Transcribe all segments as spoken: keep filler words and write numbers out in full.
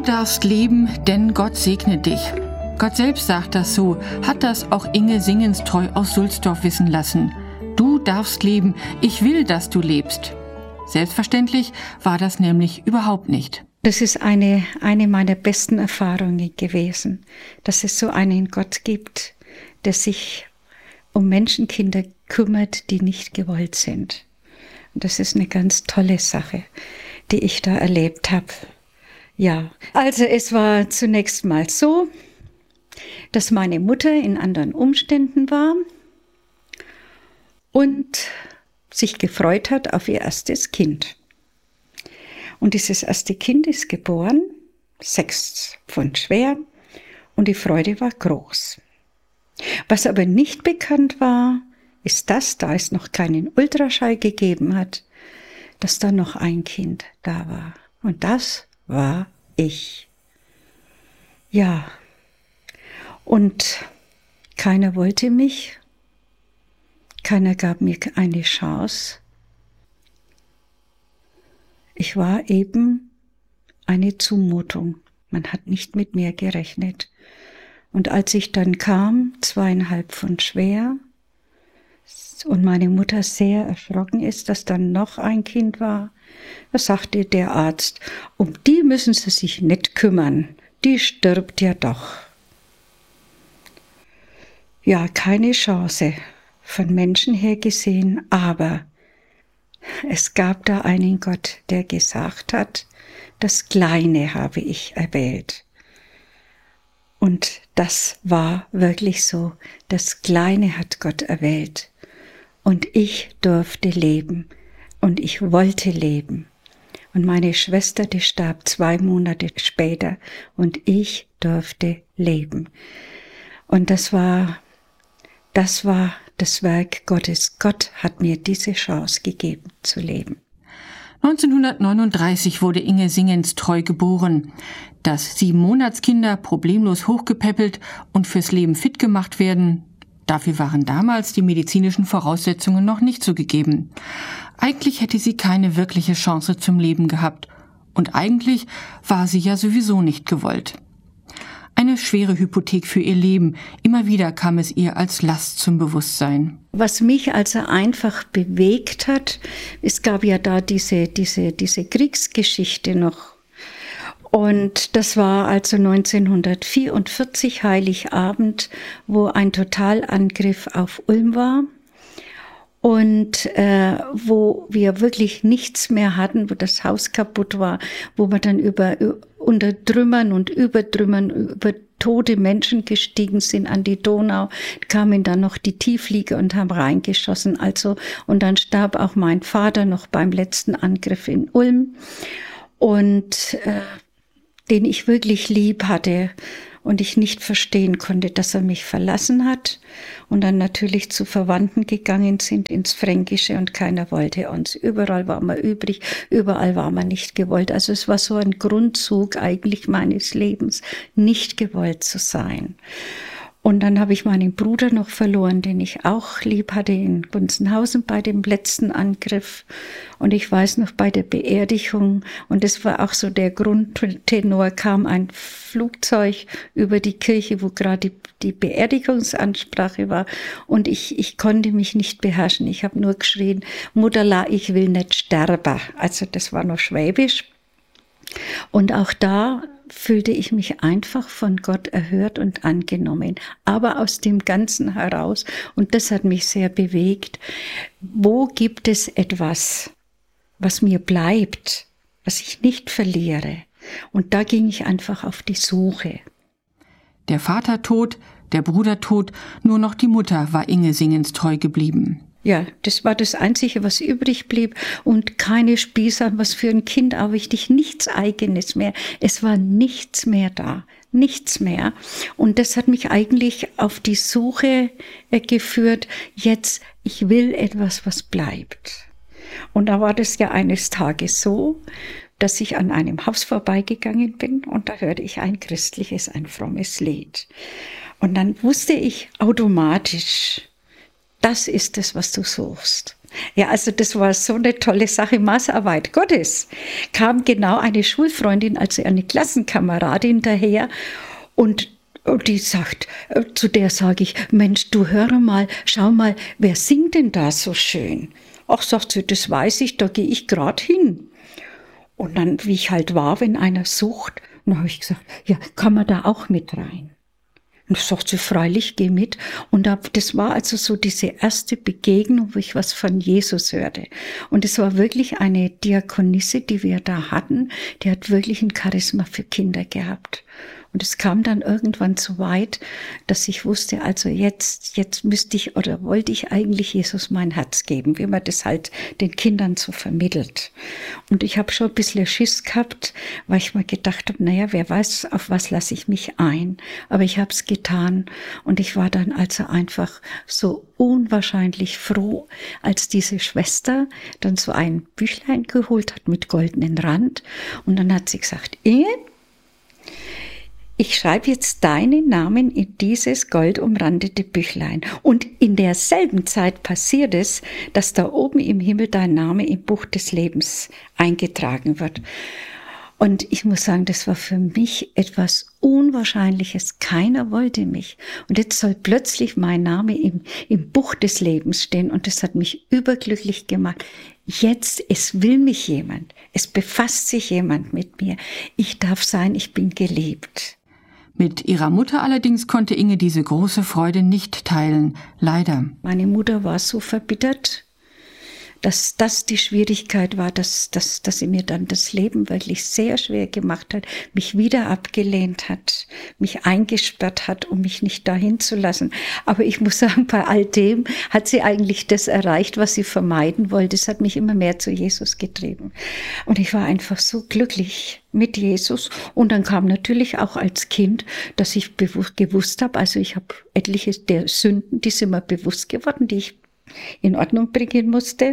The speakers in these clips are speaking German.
darfst leben, denn Gott segne dich. Gott selbst sagt das so, hat das auch Inge Singenstreu aus Sulzdorf wissen lassen. Du darfst leben, ich will, dass du lebst. Selbstverständlich war das nämlich überhaupt nicht. Das ist eine, eine meiner besten Erfahrungen gewesen, dass es so einen Gott gibt, der sich um Menschenkinder kümmert, die nicht gewollt sind. Und das ist eine ganz tolle Sache, die ich da erlebt habe. Ja, also es war zunächst mal so, dass meine Mutter in anderen Umständen war und sich gefreut hat auf ihr erstes Kind. Und dieses erste Kind ist geboren, sechs Pfund schwer, und die Freude war groß. Was aber nicht bekannt war, ist das, da es noch keinen Ultraschall gegeben hat, dass da noch ein Kind da war. Und das war ich. Ja, und keiner wollte mich, keiner gab mir eine Chance. Ich war eben eine Zumutung. Man hat nicht mit mir gerechnet. Und als ich dann kam, zweieinhalb Pfund schwer, und meine Mutter sehr erschrocken ist, dass dann noch ein Kind war, da sagte der Arzt, um die müssen Sie sich nicht kümmern, die stirbt ja doch. Ja, keine Chance von Menschen her gesehen, aber es gab da einen Gott, der gesagt hat, das Kleine habe ich erwählt. Und das war wirklich so, das Kleine hat Gott erwählt. Und ich durfte leben und ich wollte leben. Und meine Schwester, die starb zwei Monate später und ich durfte leben. Und das war, das war das Werk Gottes. Gott hat mir diese Chance gegeben zu leben. neunzehnhundertneununddreißig wurde Inge Singenstreu geboren. Dass sieben Monatskinder problemlos hochgepäppelt und fürs Leben fit gemacht werden, dafür waren damals die medizinischen Voraussetzungen noch nicht so gegeben. Eigentlich hätte sie keine wirkliche Chance zum Leben gehabt. Und eigentlich war sie ja sowieso nicht gewollt. Eine schwere Hypothek für ihr Leben. Immer wieder kam es ihr als Last zum Bewusstsein. Was mich also einfach bewegt hat, es gab ja da diese, diese, diese Kriegsgeschichte noch. Und das war also neunzehnhundertvierundvierzig, Heiligabend, wo ein Totalangriff auf Ulm war. Und äh, wo wir wirklich nichts mehr hatten, wo das Haus kaputt war, wo wir dann über unter Trümmern und über Trümmern, über tote Menschen gestiegen sind an die Donau, kamen dann noch die Tiefflieger und haben reingeschossen. Also und dann starb auch mein Vater noch beim letzten Angriff in Ulm, und äh, den ich wirklich lieb hatte. Und ich nicht verstehen konnte, dass er mich verlassen hat und dann natürlich zu Verwandten gegangen sind ins Fränkische und keiner wollte uns. Überall war man übrig, überall war man nicht gewollt. Also es war so ein Grundzug eigentlich meines Lebens, nicht gewollt zu sein. Und dann habe ich meinen Bruder noch verloren, den ich auch lieb hatte in Gunzenhausen bei dem letzten Angriff. Und ich weiß noch bei der Beerdigung, und das war auch so der Grundtenor, kam ein Flugzeug über die Kirche, wo gerade die, die Beerdigungsansprache war. Und ich, ich konnte mich nicht beherrschen. Ich habe nur geschrien, Mutterla, ich will nicht sterben. Also das war noch Schwäbisch. Und auch da fühlte ich mich einfach von Gott erhört und angenommen, aber aus dem Ganzen heraus, und das hat mich sehr bewegt, wo gibt es etwas, was mir bleibt, was ich nicht verliere? Und da ging ich einfach auf die Suche. Der Vater tot, der Bruder tot, nur noch die Mutter war Inge Singenstreu geblieben. Ja, das war das Einzige, was übrig blieb, und keine Spießer, was für ein Kind auch wichtig, nichts Eigenes mehr. Es war nichts mehr da, nichts mehr. Und das hat mich eigentlich auf die Suche geführt, jetzt, ich will etwas, was bleibt. Und da war das ja eines Tages so, dass ich an einem Haus vorbeigegangen bin und da hörte ich ein christliches, ein frommes Lied. Und dann wusste ich automatisch, das ist es, was du suchst. Ja, also das war so eine tolle Sache. Maßarbeit Gottes. Kam genau eine Schulfreundin, also eine Klassenkameradin daher und Und die sagt, zu der sage ich, Mensch, du hör mal, schau mal, wer singt denn da so schön? Ach, sagt sie, das weiß ich, da gehe ich gerade hin. Und dann, wie ich halt war, wenn einer sucht, dann habe ich gesagt, ja, kann man da auch mit rein? Und sagt sie, freilich, geh mit. Und das war also so diese erste Begegnung, wo ich was von Jesus hörte. Und es war wirklich eine Diakonisse, die wir da hatten, die hat wirklich ein Charisma für Kinder gehabt. Und es kam dann irgendwann so weit, dass ich wusste, also jetzt, jetzt müsste ich oder wollte ich eigentlich Jesus mein Herz geben, wie man das halt den Kindern so vermittelt. Und ich habe schon ein bisschen Schiss gehabt, weil ich mir gedacht habe, naja, wer weiß, auf was lasse ich mich ein. Aber ich habe es getan und ich war dann also einfach so unwahrscheinlich froh, als diese Schwester dann so ein Büchlein geholt hat mit goldenen Rand. Und dann hat sie gesagt, Inge, ich schreibe jetzt deinen Namen in dieses goldumrandete Büchlein. Und in derselben Zeit passiert es, dass da oben im Himmel dein Name im Buch des Lebens eingetragen wird. Und ich muss sagen, das war für mich etwas Unwahrscheinliches. Keiner wollte mich. Und jetzt soll plötzlich mein Name im, im Buch des Lebens stehen. Und das hat mich überglücklich gemacht. Jetzt, es will mich jemand. Es befasst sich jemand mit mir. Ich darf sein, ich bin geliebt. Mit ihrer Mutter allerdings konnte Inge diese große Freude nicht teilen, leider. Meine Mutter war so verbittert, dass das die Schwierigkeit war, dass, dass, dass sie mir dann das Leben wirklich sehr schwer gemacht hat, mich wieder abgelehnt hat, mich eingesperrt hat, um mich nicht dahin zu lassen. Aber ich muss sagen, bei all dem hat sie eigentlich das erreicht, was sie vermeiden wollte. Es hat mich immer mehr zu Jesus getrieben. Und ich war einfach so glücklich mit Jesus. Und dann kam natürlich auch als Kind, dass ich bewusst, gewusst habe, also ich habe etliche der Sünden, die sind mir bewusst geworden, die ich in Ordnung bringen musste.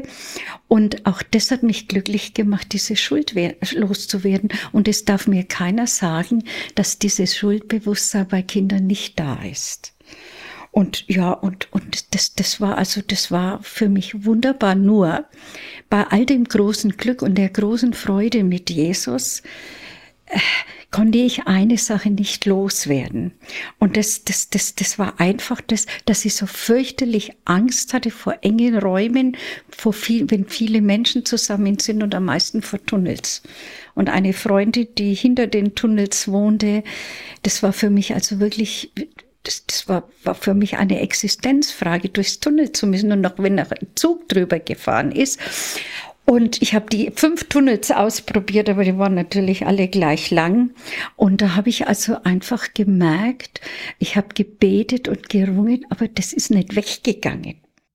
Und auch das hat mich glücklich gemacht, diese Schuld loszuwerden. Und es darf mir keiner sagen, dass dieses Schuldbewusstsein bei Kindern nicht da ist. Und ja, und, und das, das war also, das war für mich wunderbar. Nur bei all dem großen Glück und der großen Freude mit Jesus äh, konnte ich eine Sache nicht loswerden. Und das, das, das, das war einfach das, dass ich so fürchterlich Angst hatte vor engen Räumen, vor viel, wenn viele Menschen zusammen sind und am meisten vor Tunnels. Und eine Freundin, die hinter den Tunnels wohnte, das war für mich also wirklich, das, das war, war für mich eine Existenzfrage, durchs Tunnel zu müssen und noch wenn ein Zug drüber gefahren ist. Und ich habe die fünf Tunnels ausprobiert, aber die waren natürlich alle gleich lang. Und da habe ich also einfach gemerkt, ich habe gebetet und gerungen, aber das ist nicht weggegangen.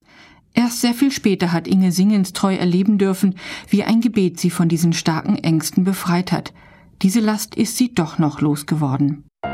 Erst sehr viel später hat Inge Singenstreu erleben dürfen, wie ein Gebet sie von diesen starken Ängsten befreit hat. Diese Last ist sie doch noch losgeworden.